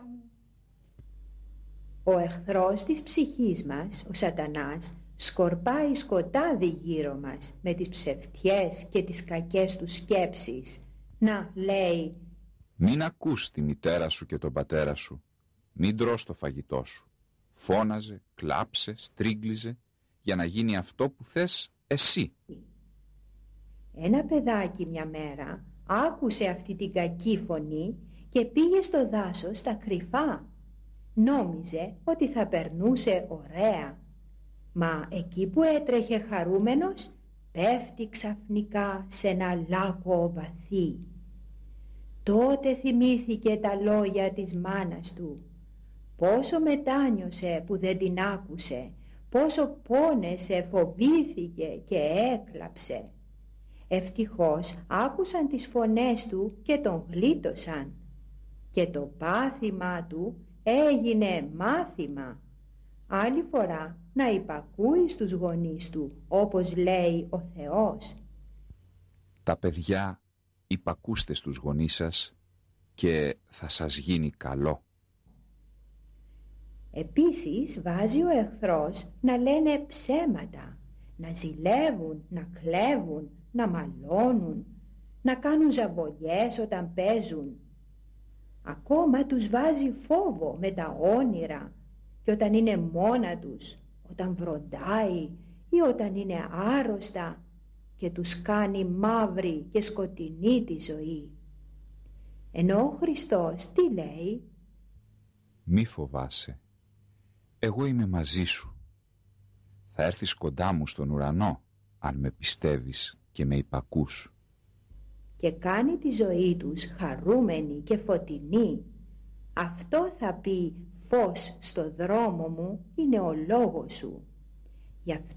μου. Ο εχθρός της ψυχής μας, ο σατανάς, σκορπάει σκοτάδι γύρω μας με τις ψευτιές και τις κακές του σκέψεις. Να, λέει, μην ακούς τη μητέρα σου και τον πατέρα σου, μην τρως το φαγητό σου. Φώναζε, κλάψε, στρίγγλιζε για να γίνει αυτό που θες εσύ. Ένα παιδάκι μια μέρα άκουσε αυτή την κακή φωνή και πήγε στο δάσος στα κρυφά. Νόμιζε ότι θα περνούσε ωραία, μα εκεί που έτρεχε χαρούμενος πέφτει ξαφνικά σε ένα λάκκο βαθύ. Τότε θυμήθηκε τα λόγια της μάνας του. Πόσο μετάνιωσε που δεν την άκουσε, πόσο πόνεσε, φοβήθηκε και έκλαψε. Ευτυχώς άκουσαν τις φωνές του και τον γλίτωσαν και το πάθημα του έγινε μάθημα. Άλλη φορά να υπακούει στους γονείς του, όπως λέει ο Θεός. Τα παιδιά, υπακούστε στους γονείς σας και θα σας γίνει καλό. Επίσης βάζει ο εχθρός να λένε ψέματα, να ζηλεύουν, να κλέβουν, να μαλώνουν, να κάνουν ζαβολιές όταν παίζουν. Ακόμα τους βάζει φόβο με τα όνειρα και όταν είναι μόνα τους, όταν βροντάει ή όταν είναι άρρωστα και τους κάνει μαύρη και σκοτεινή τη ζωή. Ενώ ο Χριστός τι λέει? Μη φοβάσαι, εγώ είμαι μαζί σου. Θα έρθεις κοντά μου στον ουρανό αν με πιστεύεις και με υπακούς. Και κάνει τη ζωή τους χαρούμενη και φωτεινή. Αυτό θα πει φως στο δρόμο μου είναι ο λόγος σου. Γι' αυτό